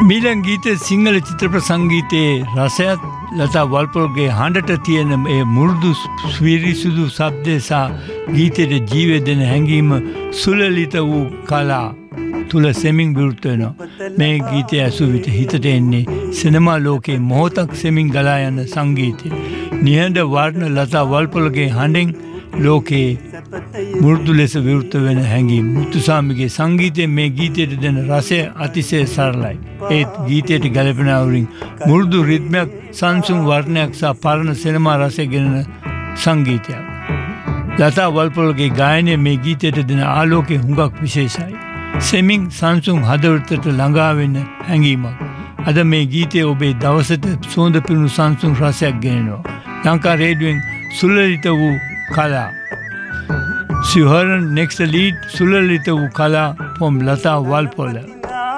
මීළඟ ගීතයේ සිංහල චිත්‍රපට සංගීතයේ රසයත් ලතා වල්පොලගේ හඬට තියෙන ඒ මුරුදු ස්විරිසුදු ශබ්දය සහ ගීතයේ ජීවය දෙන හැඟීම සුලලිත වූ කලා තුල සෙමින් විවෘත වෙනවා. මේ ගීතය ඇසු විට හිතට එන්නේ සිනමා ලෝකයේ මොහොතක් සෙමින් ගලා යන සංගීතය. නිහඬ වර්ණ ලතා වල්පොලගේ හඬෙන් ලෝකයේ මුරුදු ලෙස විවෘත වෙන හැඟීම. මුතුසාමිගේ සංගීතයේ මේ ගීතයට දෙන රසය අතිශය සරලයි. ඒත් ගීතයට ගැලපෙන අවුරින් මුරුදු රිද්මයක්, සංසුන් වර්ණයක් සහ පරණ සිනමා රසය ගෙනන සංගීතයක්. ලතා වල්පොලගේ ගායනය මේ ගීතයට දෙන ආලෝකය හුඟක් විශේෂයි. සෙමින් සංසුන් හදවතට ළඟා වෙන හැඟීමක්. අද මේ ගීතය ඔබේ දවසට සුවඳ පිරුණු සංසුන් රසයක් ගෙනෙනවා. ලංකා රේඩියෝෙන් සුලලිත වූ කලා. Sie hören nächste Lied Sulalita Ukala vom Lata Walpola.